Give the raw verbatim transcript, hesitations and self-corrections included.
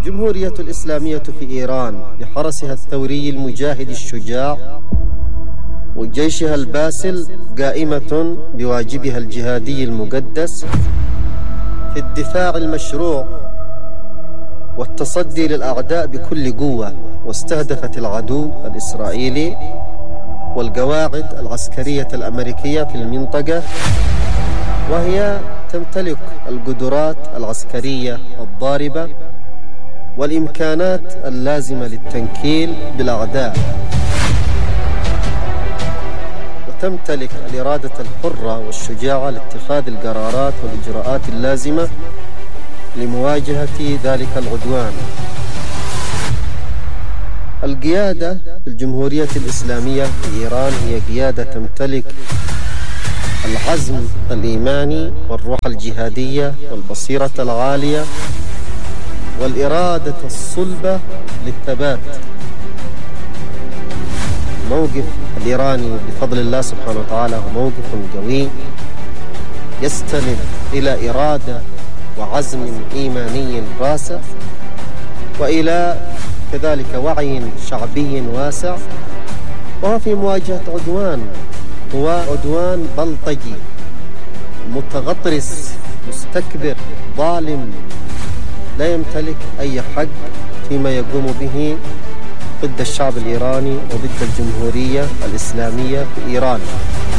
الجمهورية الإسلامية في إيران بحرسها الثوري المجاهد الشجاع وجيشها الباسل قائمة بواجبها الجهادي المقدس في الدفاع المشروع والتصدي للأعداء بكل قوة، واستهدفت العدو الإسرائيلي والقواعد العسكرية الأمريكية في المنطقة، وهي تمتلك القدرات العسكرية الضاربة والإمكانات اللازمة للتنكيل بالأعداء، وتمتلك الإرادة الحرة والشجاعة لاتخاذ القرارات والإجراءات اللازمة لمواجهة ذلك العدوان. القيادة في الجمهورية الإسلامية في إيران هي قيادة تمتلك العزم الإيماني والروح الجهادية والبصيرة العالية والإرادة الصلبة للثبات. موقف الإيراني بفضل الله سبحانه وتعالى هو موقف قوي يستند إلى إرادة وعزم إيماني راسخ، وإلى كذلك وعي شعبي واسع، وهو في مواجهة عدوان هو عدوان بلطجي متغطرس مستكبر ظالم لا يمتلك أي حق فيما يقوم به ضد الشعب الإيراني وضد الجمهورية الإسلامية في إيران.